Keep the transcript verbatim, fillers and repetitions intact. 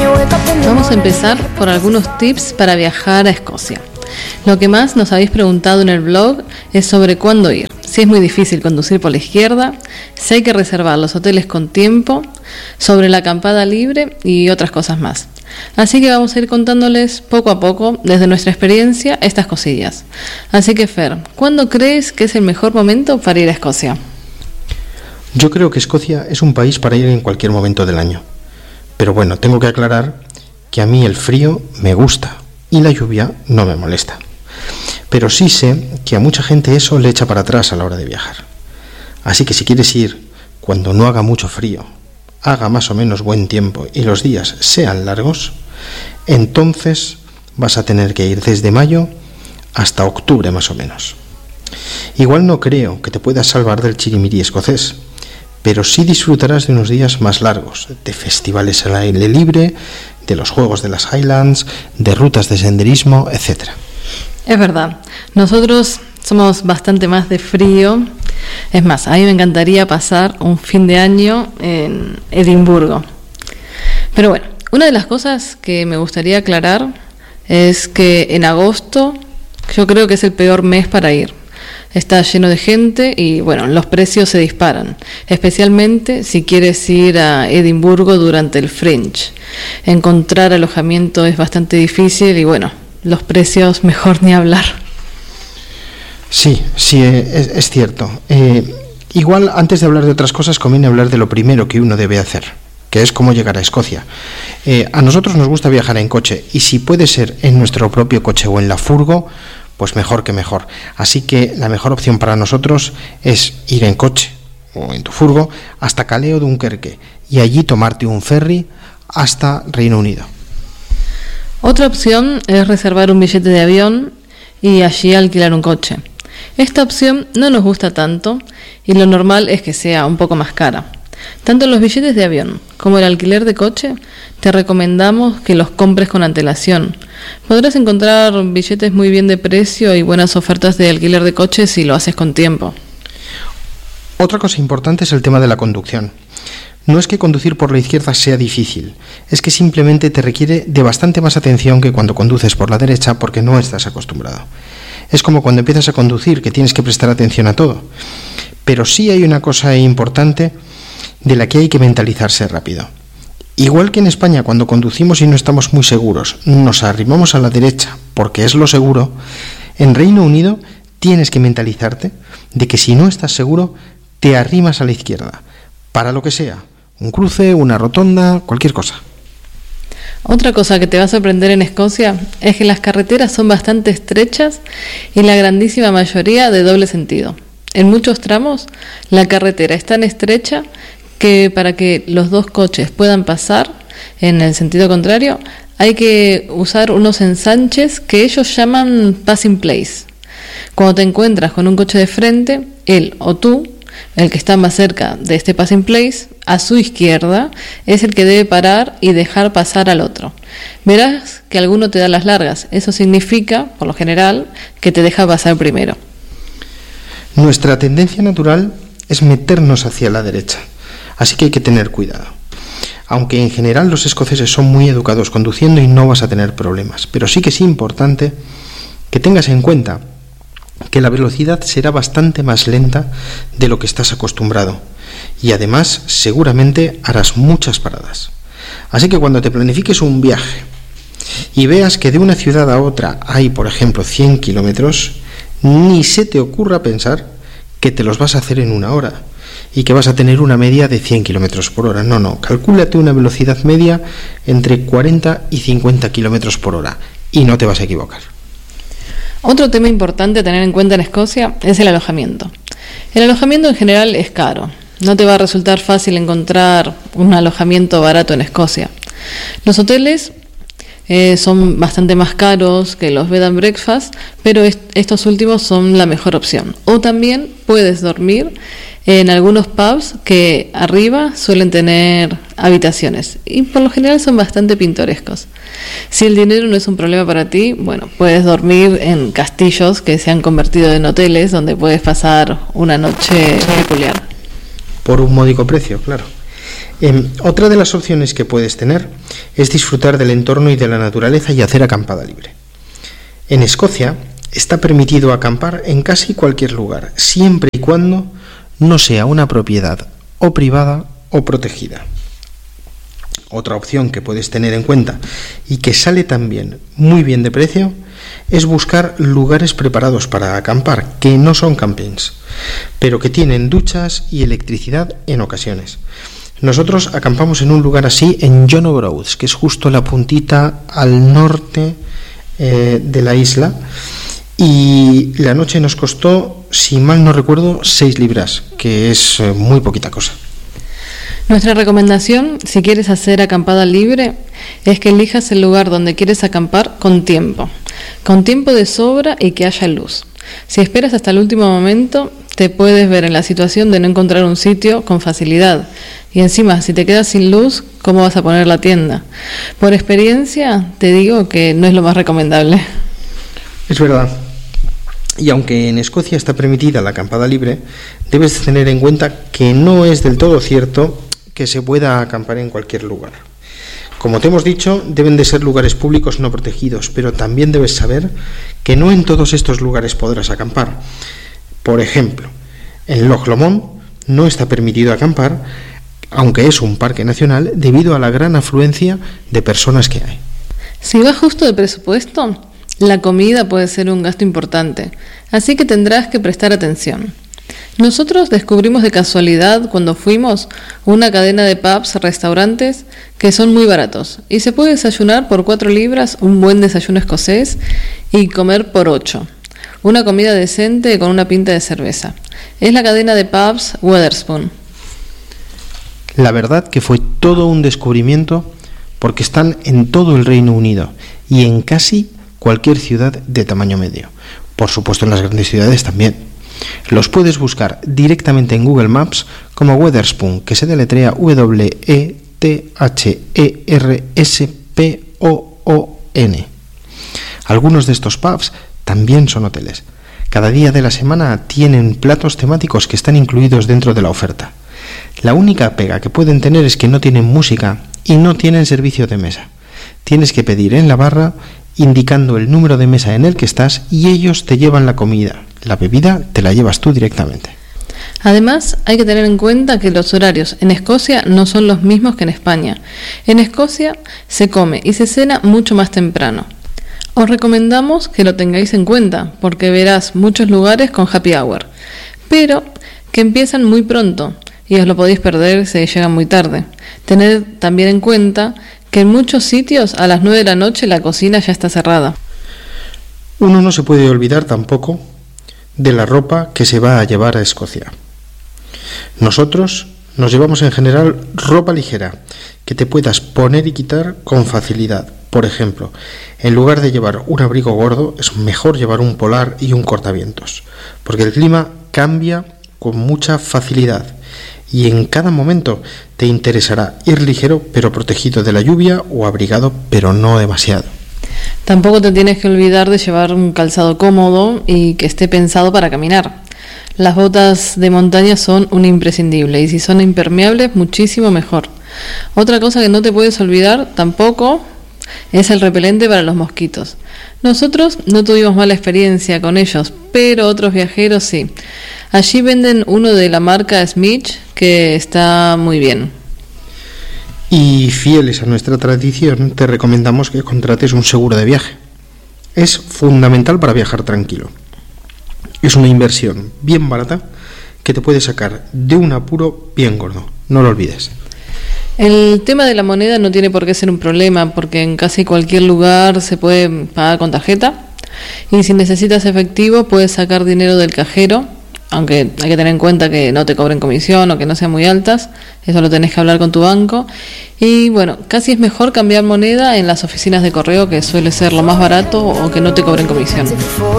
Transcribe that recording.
Vamos a empezar por algunos tips para viajar a Escocia. Lo que más nos habéis preguntado en el blog es sobre cuándo ir, si es muy difícil conducir por la izquierda, si hay que reservar los hoteles con tiempo, sobre la acampada libre y otras cosas más. Así que vamos a ir contándoles poco a poco, desde nuestra experiencia, estas cosillas. Así que Fer, ¿cuándo crees que es el mejor momento para ir a Escocia? Yo creo que Escocia es un país para ir en cualquier momento del año. Pero bueno, tengo que aclarar que a mí el frío me gusta y la lluvia no me molesta. Pero sí sé que a mucha gente eso le echa para atrás a la hora de viajar. Así que si quieres ir cuando no haga mucho frío, haga más o menos buen tiempo y los días sean largos, entonces vas a tener que ir desde mayo hasta octubre más o menos. Igual no creo que te puedas salvar del chirimiri escocés, pero sí disfrutarás de unos días más largos, de festivales al aire libre, de los juegos de las Highlands, de rutas de senderismo, etcétera. Es verdad, nosotros somos bastante más de frío. Es más, a mí me encantaría pasar un fin de año en Edimburgo. Pero bueno, una de las cosas que me gustaría aclarar es que en agosto yo creo que es el peor mes para ir. Está lleno de gente y bueno, los precios se disparan, especialmente si quieres ir a Edimburgo durante el Fringe. Encontrar alojamiento es bastante difícil y bueno, los precios mejor ni hablar. Sí, sí, es, es cierto. Eh, igual antes de hablar de otras cosas conviene hablar de lo primero que uno debe hacer, que es cómo llegar a Escocia. Eh, a nosotros nos gusta viajar en coche y si puede ser en nuestro propio coche o en la furgo, pues mejor que mejor. Así que la mejor opción para nosotros es ir en coche o en tu furgo hasta Calais o Dunkerque y allí tomarte un ferry hasta Reino Unido. Otra opción es reservar un billete de avión y allí alquilar un coche. Esta opción no nos gusta tanto y lo normal es que sea un poco más cara. Tanto los billetes de avión como el alquiler de coche te recomendamos que los compres con antelación. Podrás encontrar billetes muy bien de precio y buenas ofertas de alquiler de coche si lo haces con tiempo. Otra cosa importante es el tema de la conducción. No es que conducir por la izquierda sea difícil, es que simplemente te requiere de bastante más atención que cuando conduces por la derecha porque no estás acostumbrado. Es como cuando empiezas a conducir, que tienes que prestar atención a todo. Pero sí hay una cosa importante de la que hay que mentalizarse rápido. Igual que en España, cuando conducimos y no estamos muy seguros, nos arrimamos a la derecha porque es lo seguro, en Reino Unido tienes que mentalizarte de que si no estás seguro, te arrimas a la izquierda, para lo que sea, un cruce, una rotonda, cualquier cosa. Otra cosa que te va a sorprender en Escocia es que las carreteras son bastante estrechas y la grandísima mayoría de doble sentido. En muchos tramos, la carretera es tan estrecha que para que los dos coches puedan pasar en el sentido contrario, hay que usar unos ensanches que ellos llaman passing place. Cuando te encuentras con un coche de frente, él o tú, el que está más cerca de este passing place, a su izquierda, es el que debe parar y dejar pasar al otro. Verás que alguno te da las largas. Eso significa, por lo general, que te deja pasar primero. Nuestra tendencia natural es meternos hacia la derecha, así que hay que tener cuidado. Aunque en general los escoceses son muy educados conduciendo y no vas a tener problemas, pero sí que es importante que tengas en cuenta que la velocidad será bastante más lenta de lo que estás acostumbrado y además seguramente harás muchas paradas. Así que cuando te planifiques un viaje y veas que de una ciudad a otra hay, por ejemplo, cien kilómetros, ni se te ocurra pensar que te los vas a hacer en una hora y que vas a tener una media de cien kilómetros por hora. No, no, calcúlate una velocidad media entre cuarenta y cincuenta kilómetros por hora y no te vas a equivocar. Otro tema importante a tener en cuenta en Escocia es el alojamiento. El alojamiento en general es caro. No te va a resultar fácil encontrar un alojamiento barato en Escocia. Los hoteles eh, son bastante más caros que los bed and breakfast, pero est- estos últimos son la mejor opción. O también puedes dormir en algunos pubs que arriba suelen tener habitaciones y por lo general son bastante pintorescos. Si el dinero no es un problema para ti, bueno, puedes dormir en castillos que se han convertido en hoteles donde puedes pasar una noche peculiar. Por un módico precio, claro. Eh, otra de las opciones que puedes tener es disfrutar del entorno y de la naturaleza y hacer acampada libre. En Escocia está permitido acampar en casi cualquier lugar, siempre y cuando no sea una propiedad o privada o protegida. Otra opción que puedes tener en cuenta y que sale también muy bien de precio es buscar lugares preparados para acampar, que no son campings, pero que tienen duchas y electricidad en ocasiones. Nosotros acampamos en un lugar así en John O'Groats, que es justo la puntita al norte eh, de la isla, y la noche nos costó, si mal no recuerdo, seis libras, que es eh, muy poquita cosa. Nuestra recomendación, si quieres hacer acampada libre, es que elijas el lugar donde quieres acampar con tiempo, con tiempo de sobra y que haya luz. Si esperas hasta el último momento, te puedes ver en la situación de no encontrar un sitio con facilidad. Y encima, si te quedas sin luz, ¿cómo vas a poner la tienda? Por experiencia, te digo que no es lo más recomendable. Es verdad. Y aunque en Escocia está permitida la acampada libre, debes tener en cuenta que no es del todo cierto que se pueda acampar en cualquier lugar. Como te hemos dicho, deben de ser lugares públicos no protegidos, pero también debes saber que no en todos estos lugares podrás acampar. Por ejemplo, en Loch Lomond no está permitido acampar, aunque es un parque nacional, debido a la gran afluencia de personas que hay. Si vas justo de presupuesto, la comida puede ser un gasto importante, así que tendrás que prestar atención. Nosotros descubrimos de casualidad cuando fuimos una cadena de pubs, restaurantes, que son muy baratos y se puede desayunar por cuatro libras, un buen desayuno escocés, y comer por ocho. Una comida decente con una pinta de cerveza. Es la cadena de pubs Wetherspoon. La verdad que fue todo un descubrimiento porque están en todo el Reino Unido y en casi cualquier ciudad de tamaño medio. Por supuesto en las grandes ciudades también. Los puedes buscar directamente en Google Maps como Wetherspoon, que se deletrea W E T H E R S P O O N. Algunos de estos pubs también son hoteles. Cada día de la semana tienen platos temáticos que están incluidos dentro de la oferta. La única pega que pueden tener es que no tienen música y no tienen servicio de mesa. Tienes que pedir en la barra indicando el número de mesa en el que estás y ellos te llevan la comida. La bebida te la llevas tú directamente. Además, hay que tener en cuenta que los horarios en Escocia no son los mismos que en España. En Escocia se come y se cena mucho más temprano. Os recomendamos que lo tengáis en cuenta, porque verás muchos lugares con happy hour, pero que empiezan muy pronto y os lo podéis perder si llegan muy tarde. Tened también en cuenta que en muchos sitios a las nueve de la noche la cocina ya está cerrada. Uno no se puede olvidar tampoco de la ropa que se va a llevar a Escocia. Nosotros nos llevamos en general ropa ligera que te puedas poner y quitar con facilidad. Por ejemplo, en lugar de llevar un abrigo gordo, es mejor llevar un polar y un cortavientos, porque el clima cambia con mucha facilidad y en cada momento te interesará ir ligero pero protegido de la lluvia o abrigado pero no demasiado. Tampoco te tienes que olvidar de llevar un calzado cómodo y que esté pensado para caminar. Las botas de montaña son un imprescindible y si son impermeables, muchísimo mejor. Otra cosa que no te puedes olvidar tampoco es el repelente para los mosquitos. Nosotros no tuvimos mala experiencia con ellos, pero otros viajeros sí. Allí venden uno de la marca Smith que está muy bien. Y fieles a nuestra tradición, te recomendamos que contrates un seguro de viaje. Es fundamental para viajar tranquilo. Es una inversión bien barata que te puede sacar de un apuro bien gordo. No lo olvides. El tema de la moneda no tiene por qué ser un problema, porque en casi cualquier lugar se puede pagar con tarjeta. Y si necesitas efectivo, puedes sacar dinero del cajero, aunque hay que tener en cuenta que no te cobren comisión o que no sean muy altas. Eso lo tenés que hablar con tu banco. Y bueno, casi es mejor cambiar moneda en las oficinas de correo, que suele ser lo más barato, o que no te cobren comisión.